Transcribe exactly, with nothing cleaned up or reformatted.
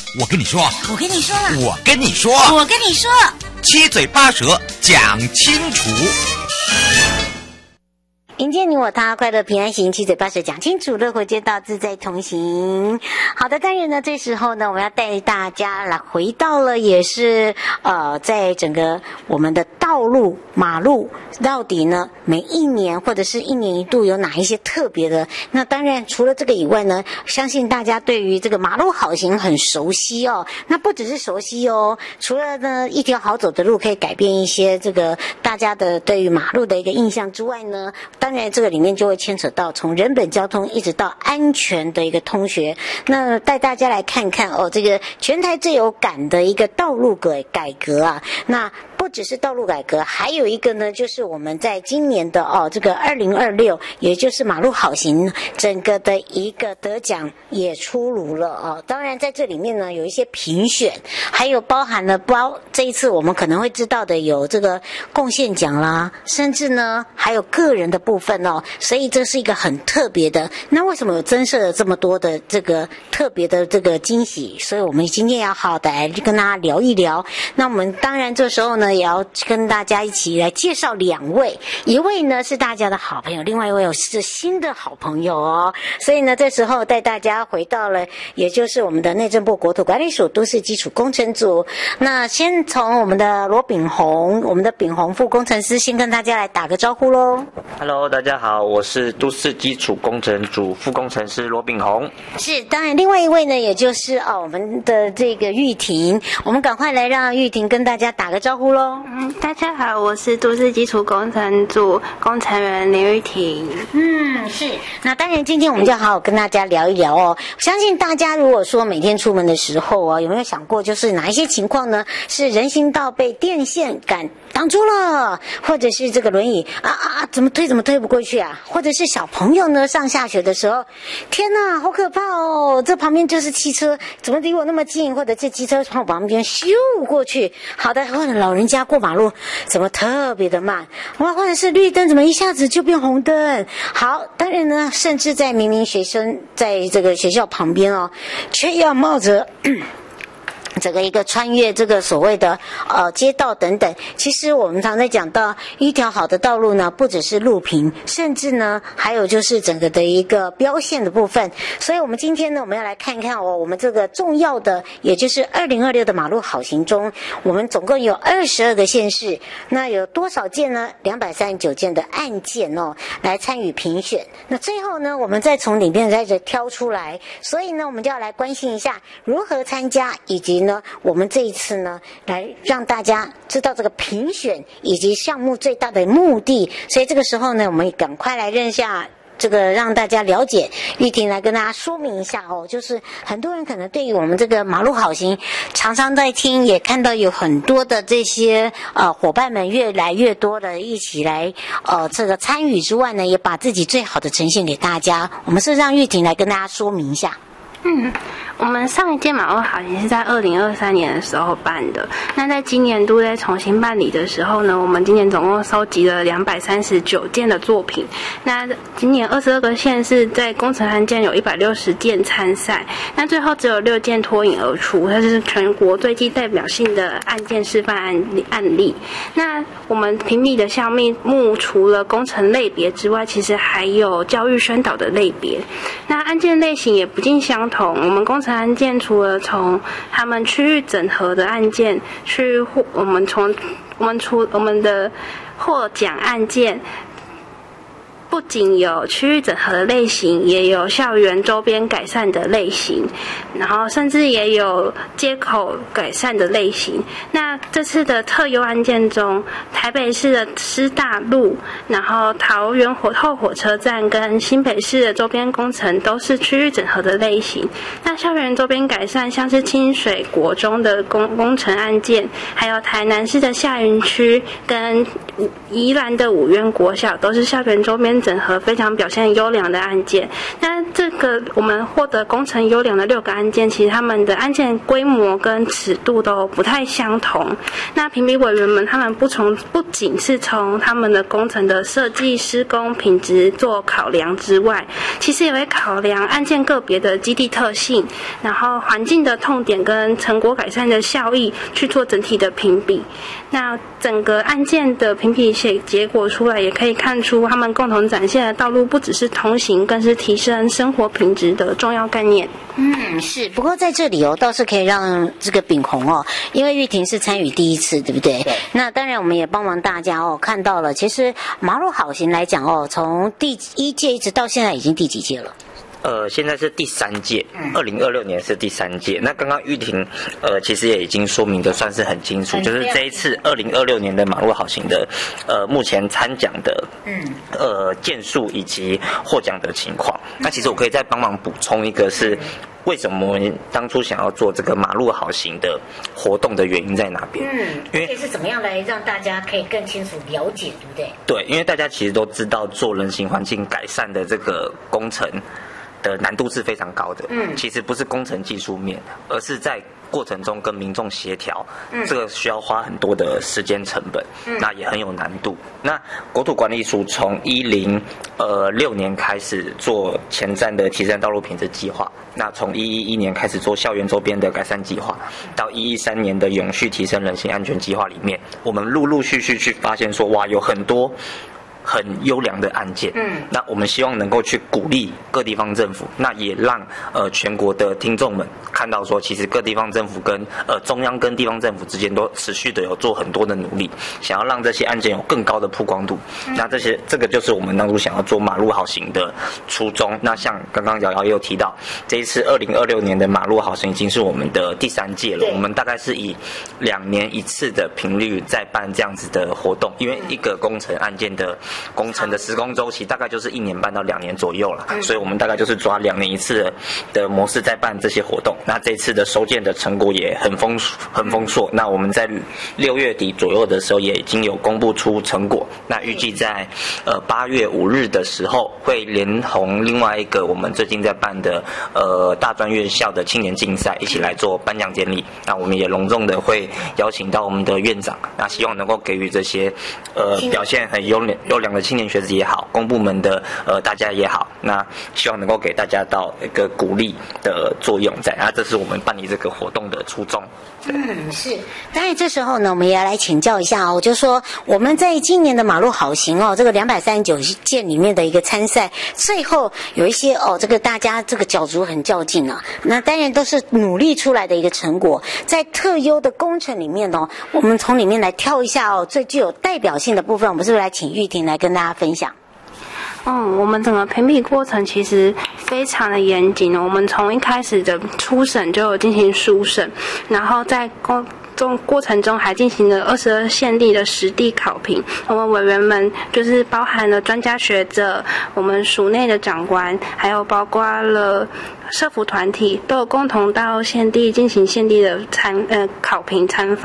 我跟你说， 我跟你说了， 我跟你说， 我跟你说， 七嘴八舌讲清楚。 迎接你我他，快乐平安行，七嘴八舌讲清楚，乐活街道自在同行。好的，当然呢，这时候呢，我们要带大家来回到了，也是呃，在整个我们的道路马路，到底呢每一年或者是一年一度有哪一些特别的？那当然除了这个以外呢，相信大家对于这个马路好行很熟悉哦。那不只是熟悉哦，除了呢一条好走的路可以改变一些这个大家的对于马路的一个印象之外呢，当然这个里面就会牵扯到从人本交通一直到安全的一个通学。那带大家来看看哦，这个全台最有感的一个道路改改革啊。那不只是道路改革，还有一个呢，就是我们在今年的哦这个二零二六，也就是马路好行整个的一个得奖也出炉了哦。当然在这里面呢有一些评选，还有包含了包这一次我们可能会知道的有这个贡献奖啦，甚至呢还有个人的部分哦，所以这是一个很特别的。那为什么有增设了这么多的这个特别的这个惊喜？所以我们今天要好好的来跟大家聊一聊。那我们当然这时候呢也要跟大家一起来介绍两位，一位呢是大家的好朋友，另外一位是新的好朋友哦。所以呢这时候带大家回到了也就是我们的内政部国土管理署都市基础工程组。那先从我们的罗秉宏，我们的秉宏副工程师先跟大家来打个招呼咯。 Hello， 大家好，我是都市基础工程组副工程师罗秉宏。 是，当然另外一位呢也就是哦我们的这个玉婷，我们赶快来让玉婷跟大家打个招呼咯。 嗯，大家好，我是都市基础工程组工程员林玉婷。 嗯，是。那当然，今天我们就好好跟大家聊一聊哦。相信大家如果说每天出门的时候啊，有没有想过，就是哪一些情况呢？是人行道被电线杆挡住了，或者是这个轮椅啊啊怎么推怎么推不过去啊？或者是小朋友呢上下学的时候，天哪，好可怕哦！这旁边就是汽车，怎么离我那么近？或者是机车从我旁边咻过去。好的，或者老人家过马路怎么特别的慢？哇，或者是绿灯怎么一下子就变红灯？好，当然呢，甚至在明明学生在这个学校旁边哦，却要冒着这个一个穿越这个所谓的呃街道等等。其实我们常在讲到一条好的道路呢，不只是路平，甚至呢还有就是整个的一个标线的部分。所以我们今天呢我们要来看看哦，我们这个重要的也就是二零二六的马路好行中，我们总共有二十二个县市，那有多少件呢？两百三十九件的案件哦来参与评选。那最后呢我们再从里面再挑出来，所以呢我们就要来关心一下如何参加，以及呢我们这一次呢来让大家知道这个评选以及项目最大的目的。所以这个时候呢我们赶快来认一下这个，让大家了解。玉婷来跟大家说明一下哦，就是很多人可能对于我们这个马路好行常常在听，也看到有很多的这些呃伙伴们越来越多的一起来呃这个参与之外呢，也把自己最好的呈现给大家。我们是让玉婷来跟大家说明一下。 嗯，我们上一届马路好行是在二零二三年的时候办的。那在今年度在重新办理的时候呢，我们今年总共收集了两百三十九件的作品。那今年二十二个县市在工程案件有一百六十件参赛，那最后只有六件脱颖而出，它是全国最具代表性的案件示范案例案例。那我们评比的项目除了工程类别之外，其实还有教育宣导的类别。那案件类型也不尽相同，我们工程案件除了从他们区域整合的案件去，我们从我们除我们的获奖案件，不仅有区域整合的类型，也有校园周边改善的类型，然后甚至也有街口改善的类型。那这次的特优案件中，台北市的师大路，然后桃园火后火车站跟新北市的周边工程都是区域整合的类型。那校园周边改善，像是清水国中的工工程案件，还有台南市的下营区跟宜兰的五院国小，都是校园周边件整合非常表现优良的案件。那这个我们获得工程优良的六个案件，其实他们的案件规模跟尺度都不太相同。那评比委员们他们不从不仅是从他们的工程的设计、施工品质做考量之外，其实也会考量案件个别的基地特性，然后环境的痛点跟成果改善的效益去做整体的评比。那整个案件的评比写结果出来，也可以看出他们共同展现的道路不只是通行，更是提升生活品质的重要概念。 嗯，是。不过在这里哦，倒是可以让这个秉宏哦，因为玉婷是参与第一次，对不对？对。那当然，我们也帮忙大家哦，看到了。其实马路好行来讲哦，从第一届一直到现在，已经第几届了？ 呃，现在是第三届，二零二六年是第三届。那刚刚玉婷，呃，其实也已经说明的算是很清楚，就是这一次二零二六年的马路好行的，呃，目前参奖的，嗯，呃，件数以及获奖的情况。那其实我可以再帮忙补充一个是。为什么我们当初想要做这个马路好行的活动的原因在哪边？ 嗯，因为是怎么样来让大家可以更清楚了解，对不对？ 对，因为大家其实都知道做人行环境改善的这个工程的难度是非常高的。嗯，其实不是工程技术面，而是在过程中跟民众协调，嗯，这个需要花很多的时间成本，嗯，那也很有难度。那国土管理署从一零呃六年开始做前瞻的提升道路品质计划，那从一一一年开始做校园周边的改善计划，到一一三年的永续提升人行安全计划里面，我们陆陆续续去发现说，哇，有很多很优良的案件，嗯，那我们希望能够去鼓励各地方政府，那也让呃全国的听众们看到说，其实各地方政府跟呃中央跟地方政府之间都持续的有做很多的努力，想要让这些案件有更高的曝光度。嗯、那这些这个就是我们当初想要做马路好行的初衷。那像刚刚瑶瑶也有提到，这一次二零二六年的马路好行已经是我们的第三届了，我们大概是以两年一次的频率在办这样子的活动，因为一个工程案件的工程的施工周期大概就是一年半到两年左右了，所以我们大概就是抓两年一次 的, 的模式在办这些活动。那这次的收件的成果也很丰很丰硕。那我们在六月底左右的时候也已经有公布出成果。那预计在呃八月五日的时候，会连同另外一个我们最近在办的呃大专院校的青年竞赛一起来做颁奖典礼。那我们也隆重的会邀请到我们的院长，那希望能够给予这些呃表现很优良优良的青年学子也好，公部门的呃大家也好，那希望能够给大家到一个鼓励的作用在，啊，这是我们办理这个活动的初衷。 嗯，是。当然，这时候呢，我们也要来请教一下哦，就是说我们在今年的马路好行哦，这个两百三十九件里面的一个参赛，最后有一些哦，这个大家这个角逐很较劲啊。那当然都是努力出来的一个成果，在特优的工程里面哦，我们从里面来挑一下哦，最具有代表性的部分，我们是不是来请玉婷来跟大家分享？ 嗯，我们整个评比过程其实非常的严谨哦。我们从一开始的初审就有进行书审，然后在公中过程中还进行了二十二县地的实地考评。我们委员们就是包含了专家学者、我们署内的长官，还有包括了社福团体，都有共同到县地进行县地的参呃考评参访。